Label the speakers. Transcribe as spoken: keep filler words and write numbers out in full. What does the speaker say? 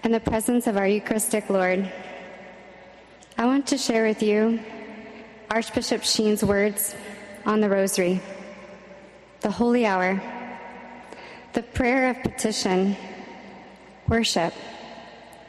Speaker 1: in the presence of our Eucharistic Lord, I want to share with you Archbishop Sheen's words on the Rosary, the Holy Hour, the prayer of petition, worship,